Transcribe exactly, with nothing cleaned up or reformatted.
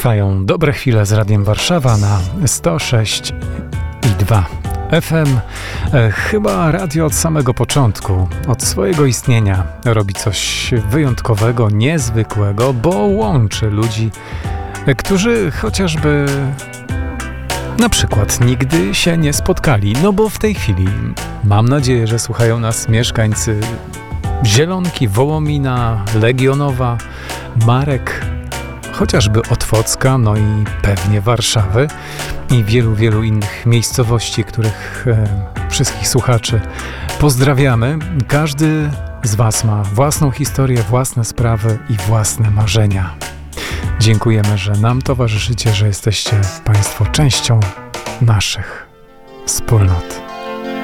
Trwają dobre chwile z Radiem Warszawa na sto sześć i dwa F M. E, chyba radio od samego początku, od swojego istnienia robi coś wyjątkowego, niezwykłego, bo łączy ludzi, e, którzy chociażby na przykład nigdy się nie spotkali. No bo w tej chwili mam nadzieję, że słuchają nas mieszkańcy Zielonki, Wołomina, Legionowa, Marek, chociażby Otwocka, no i pewnie Warszawy i wielu, wielu innych miejscowości, których e, wszystkich słuchaczy pozdrawiamy. Każdy z Was ma własną historię, własne sprawy i własne marzenia. Dziękujemy, że nam towarzyszycie, że jesteście Państwo częścią naszych wspólnot.